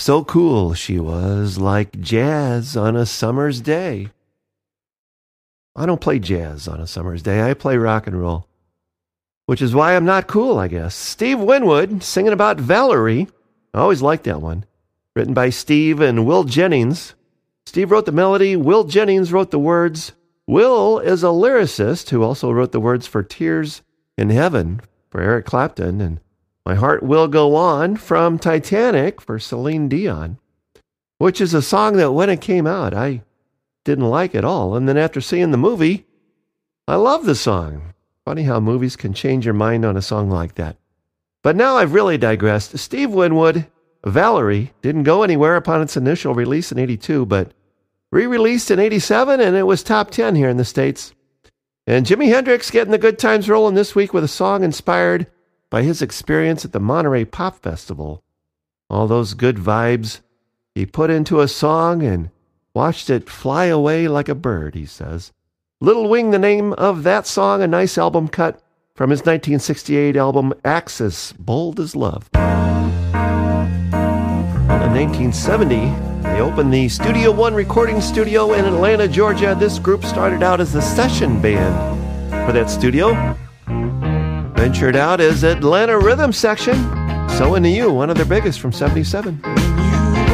So cool she was, like jazz on a summer's day. I don't play jazz on a summer's day. I play rock and roll, which is why I'm not cool, I guess. Steve Winwood singing about Valerie. I always liked that one. Written by Steve and Will Jennings. Steve wrote the melody. Will Jennings wrote the words. Will is a lyricist who also wrote the words for Tears in Heaven for Eric Clapton and My Heart Will Go On from Titanic for Celine Dion, which is a song that when it came out, I didn't like at all. And then after seeing the movie, I love the song. Funny how movies can change your mind on a song like that. But now I've really digressed. Steve Winwood, Valerie, didn't go anywhere upon its initial release in 82, but re-released in 87, and it was top 10 here in the States. And Jimi Hendrix getting the good times rolling this week with a song inspired by his experience at the Monterey Pop Festival. All those good vibes he put into a song and watched it fly away like a bird, he says. Little Wing, the name of that song, a nice album cut from his 1968 album Axis, Bold as Love. In 1970, they opened the Studio One recording studio in Atlanta, Georgia. This group started out as the session band for that studio. Ventured out as Atlanta Rhythm Section. So Into You, one of their biggest from 77.